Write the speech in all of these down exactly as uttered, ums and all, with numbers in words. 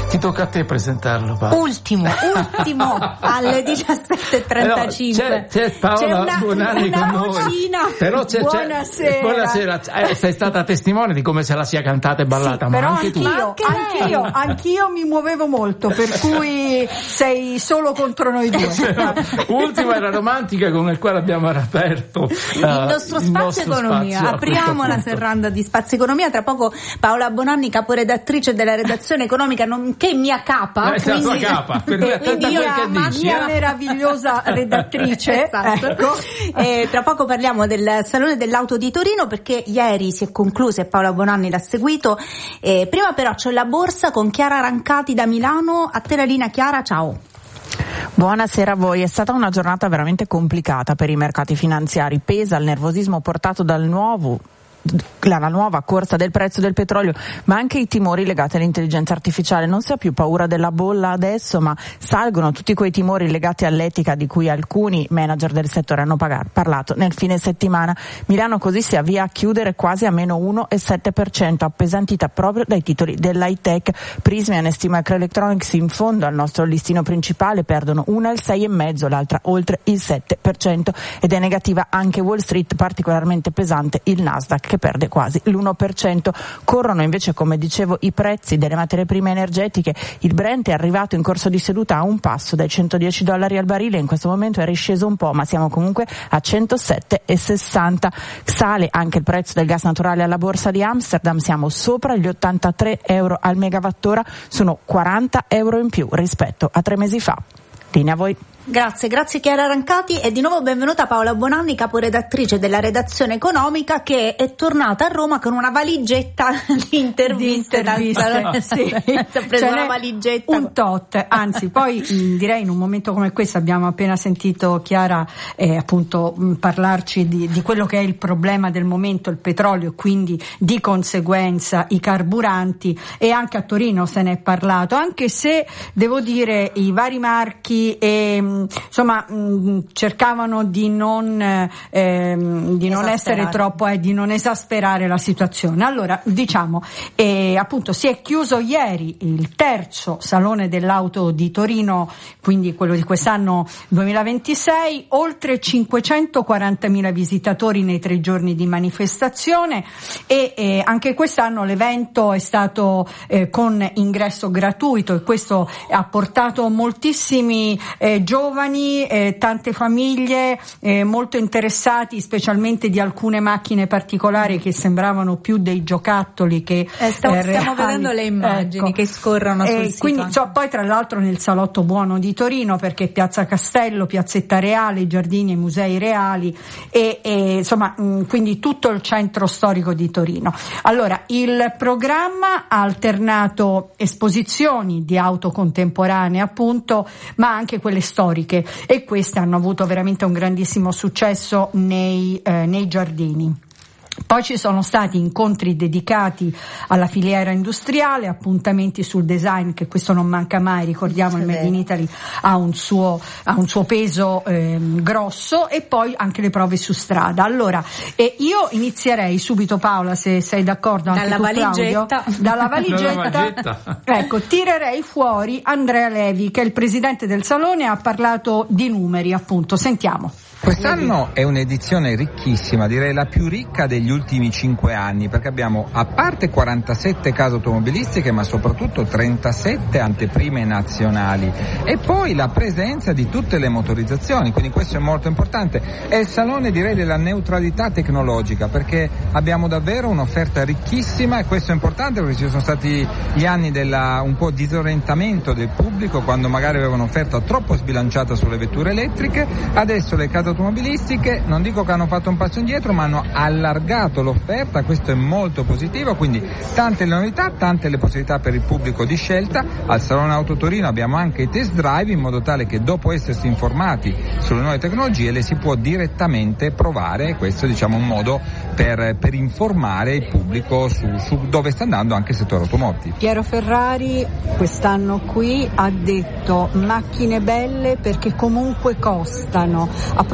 Ti tocca a te presentarlo, Paola. Ultimo, ultimo alle diciassette e trentacinque. No, c'è, c'è Paola c'è una, Buonanni una con noi. vocina. Però c'è, buonasera. C'è, buonasera. Eh, sei stata testimone di come se la sia cantata e ballata, sì, ma però anche anch'io, tu. Anche anch'io, anch'io mi muovevo molto, per cui sei solo contro noi due. Ultima era romantica, con il quale abbiamo aperto uh, il nostro il spazio nostro economia. Spazio, Apriamo la serranda di Spazio Economia. Tra poco Paola Bonanni, caporedattrice della redazione economica, nonché mia capa. Eh, quindi, la tua capa, per eh, quindi quel io che mia, dici, mia eh? meravigliosa redattrice. Esatto. Ecco. Eh, tra poco parliamo del Salone dell'Auto di Torino, perché ieri si è concluso e Paola Bonanni l'ha seguito. Eh, prima però c'è la borsa con Chiara Rancati da Milano. A te la linea, Chiara, ciao. Buonasera a voi. È stata una giornata veramente complicata per i mercati finanziari. Pesa il nervosismo portato dal nuovo la nuova corsa del prezzo del petrolio, ma anche i timori legati all'intelligenza artificiale. Non si ha più paura della bolla adesso, ma salgono tutti quei timori legati all'etica di cui alcuni manager del settore hanno parlato nel fine settimana. Milano così si avvia a chiudere quasi a meno uno virgola sette per cento, appesantita proprio dai titoli dell'high tech. Prysmian e Microelectronics, in fondo al nostro listino principale, perdono una il sei virgola cinque per cento, l'altra oltre il sette per cento, ed è negativa anche Wall Street, particolarmente pesante il Nasdaq, che perde quasi l'uno per cento. Corrono invece, come dicevo, i prezzi delle materie prime energetiche. Il Brent è arrivato in corso di seduta a un passo dai centodieci dollari al barile, in questo momento è risceso un po', ma siamo comunque a centosette virgola sessanta. Sale anche il prezzo del gas naturale alla borsa di Amsterdam, siamo sopra gli ottantatré euro al megawattora, sono quaranta euro in più rispetto a tre mesi fa. Linea a voi. Grazie, grazie Chiara Rancati, e di nuovo benvenuta Paola Bonanni, caporedattrice della redazione economica, che è tornata a Roma con una valigetta di interviste. Di interviste, sì. Ha preso una valigetta. Un tot, anzi poi mh, direi in un momento come questo abbiamo appena sentito Chiara eh, appunto mh, parlarci di, di quello che è il problema del momento, il petrolio, quindi di conseguenza i carburanti, e anche a Torino se ne è parlato, anche se devo dire i vari marchi e insomma mh, cercavano di non eh, di non essere troppo eh, di non esasperare la situazione. Allora diciamo eh, appunto si è chiuso ieri il terzo Salone dell'Auto di Torino, quindi quello di quest'anno duemilaventisei, oltre cinquecentoquarantamila visitatori nei tre giorni di manifestazione, e eh, anche quest'anno l'evento è stato eh, con ingresso gratuito, e questo ha portato moltissimi eh, giovani, eh, tante famiglie eh, molto interessati, specialmente di alcune macchine particolari che sembravano più dei giocattoli che eh, stiamo, eh, stiamo vedendo le immagini, ecco, che scorrono sul eh, sito. Quindi, cioè, poi tra l'altro nel Salotto Buono di Torino, perché Piazza Castello, Piazzetta Reale, i giardini e i musei reali, e, e insomma mh, quindi tutto il centro storico di Torino. Allora il programma ha alternato esposizioni di auto contemporanee appunto, ma anche quelle storiche, e queste hanno avuto veramente un grandissimo successo nei, eh, nei giardini. Poi ci sono stati incontri dedicati alla filiera industriale, appuntamenti sul design, che questo non manca mai, ricordiamo il Made in Italy ha un suo, ha un suo peso eh, grosso, e poi anche le prove su strada. Allora eh, io inizierei subito, Paola, se sei d'accordo, anche dalla tu, valigetta. Claudio, dalla valigetta, dalla valigetta. Ecco, tirerei fuori Andrea Levi, che è il presidente del Salone, ha parlato di numeri appunto, sentiamo. Quest'anno è un'edizione ricchissima, direi la più ricca degli ultimi cinque anni, perché abbiamo a parte quarantasette case automobilistiche, ma soprattutto trentasette anteprime nazionali, e poi la presenza di tutte le motorizzazioni, quindi questo è molto importante. È il salone, direi, della neutralità tecnologica, perché abbiamo davvero un'offerta ricchissima, e questo è importante perché ci sono stati gli anni della un po' disorientamento del pubblico, quando magari aveva un'offerta troppo sbilanciata sulle vetture elettriche. Adesso le case automobilistiche, non dico che hanno fatto un passo indietro, ma hanno allargato l'offerta, questo è molto positivo, quindi tante le novità, tante le possibilità per il pubblico di scelta. Al Salone Auto Torino abbiamo anche i test drive, in modo tale che dopo essersi informati sulle nuove tecnologie le si può direttamente provare, e questo diciamo un modo per, per informare il pubblico su, su dove sta andando anche il settore automotive. Piero Ferrari quest'anno qui ha detto macchine belle perché comunque costano. A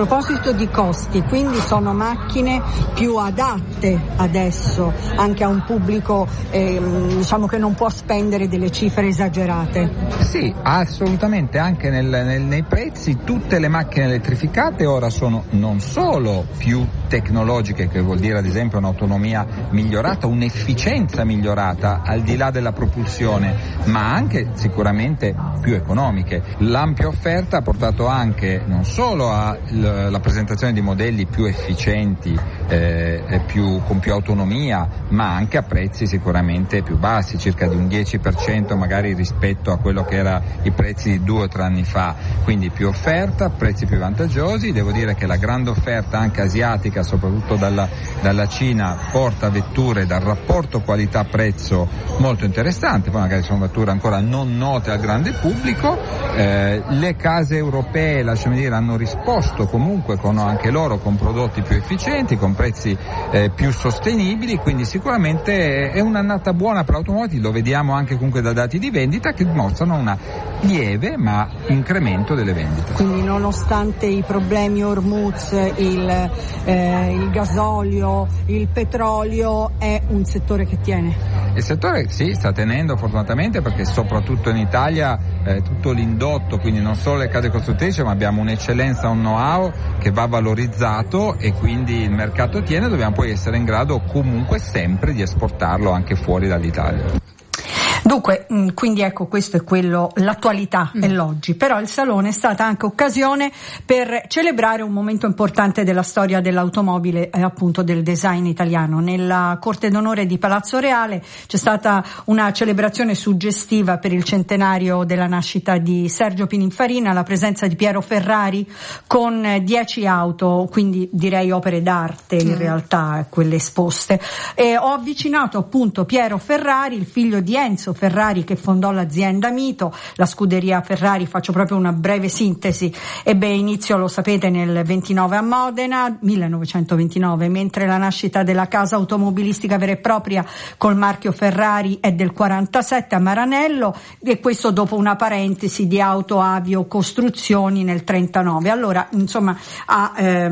proposito di costi, quindi sono macchine più adatte adesso anche a un pubblico eh, diciamo che non può spendere delle cifre esagerate? Sì, assolutamente, anche nel, nel, nei prezzi tutte le macchine elettrificate ora sono non solo più tecnologiche, che vuol dire ad esempio un'autonomia migliorata, un'efficienza migliorata al di là della propulsione, ma anche sicuramente più economiche. L'ampia offerta ha portato anche non solo alla presentazione di modelli più efficienti, eh, più, con più autonomia, ma anche a prezzi sicuramente più bassi, circa di un dieci per cento magari rispetto a quello che era i prezzi di due o tre anni fa. Quindi più offerta, prezzi più vantaggiosi. Devo dire che la grande offerta anche asiatica, soprattutto dalla, dalla Cina, porta vetture dal rapporto qualità-prezzo molto interessante, poi magari sono vetture ancora non note al grande pubblico. Eh, le case europee, lasciami dire, hanno risposto comunque con anche loro con prodotti più efficienti, con prezzi eh, più sostenibili, quindi sicuramente è un'annata buona per l'automotive, lo vediamo anche comunque da dati di vendita che dimostrano una lieve ma incremento delle vendite. Quindi nonostante i problemi Hormuz, il, eh, il gasolio, il petrolio, è un settore che tiene? Il settore sì, sta tenendo fortunatamente, perché soprattutto in Italia eh, tutto l'indotto, quindi non solo le case costruttrici, ma abbiamo un'eccellenza, un know-how che va valorizzato e quindi il mercato tiene, dobbiamo poi essere in grado comunque sempre di esportarlo anche fuori dall'Italia. Dunque, quindi ecco, questo è quello, l'attualità mm. è l'oggi, però il salone è stata anche occasione per celebrare un momento importante della storia dell'automobile e appunto del design italiano. Nella Corte d'Onore di Palazzo Reale c'è stata una celebrazione suggestiva per il centenario della nascita di Sergio Pininfarina, la presenza di Piero Ferrari con dieci auto, quindi direi opere d'arte in mm. realtà quelle esposte. E ho avvicinato appunto Piero Ferrari, il figlio di Enzo Ferrari, che fondò l'azienda Mito, la scuderia Ferrari. Faccio proprio una breve sintesi. Ebbe inizio, lo sapete, nel ventinove a Modena, millenovecentoventinove, mentre la nascita della casa automobilistica vera e propria col marchio Ferrari è del quarantasette a Maranello, e questo dopo una parentesi di auto avio costruzioni nel trentanove. Allora, insomma, a,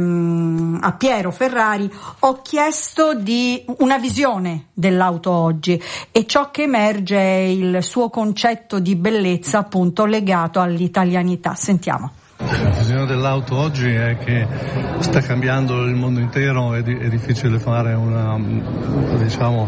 ehm, a Piero Ferrari ho chiesto di una visione dell'auto oggi, e ciò che emerge il suo concetto di bellezza appunto legato all'italianità. Sentiamo. La visione dell'auto oggi è che sta cambiando il mondo intero, è, di, è difficile fare una, diciamo,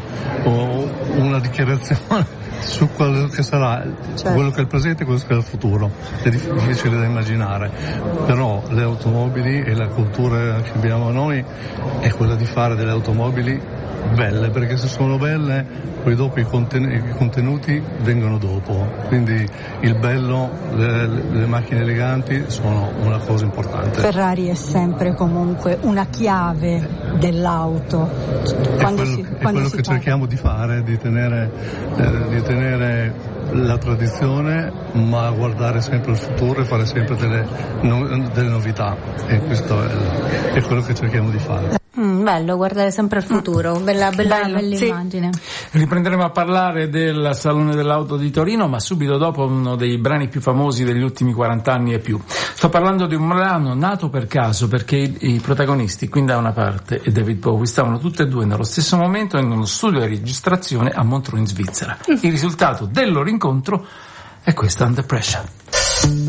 una dichiarazione su quello che sarà, certo. quello che è il presente e quello che è il futuro. È difficile da immaginare, però le automobili e la cultura che abbiamo noi è quella di fare delle automobili belle, perché se sono belle poi dopo i, conten- i contenuti vengono dopo, quindi il bello, le, le macchine eleganti sono una cosa importante. Ferrari è sempre comunque una chiave dell'auto. Quando è quello, si, è quando quello si che parla. cerchiamo di fare, di tenere, eh, di tenere la tradizione, ma guardare sempre il futuro e fare sempre delle, no, delle novità, e questo è, è quello che cerchiamo di fare. Mm, bello, guardare sempre al futuro, bella, bella, bello, bella sì. immagine. Riprenderemo a parlare del Salone dell'Auto di Torino, ma subito dopo uno dei brani più famosi degli ultimi quaranta anni e più. Sto parlando di un brano nato per caso, perché i, i protagonisti, Queen da una parte e David Bowie, stavano tutti e due nello stesso momento in uno studio di registrazione a Montreux in Svizzera. Il risultato del loro incontro è questo, Under Pressure.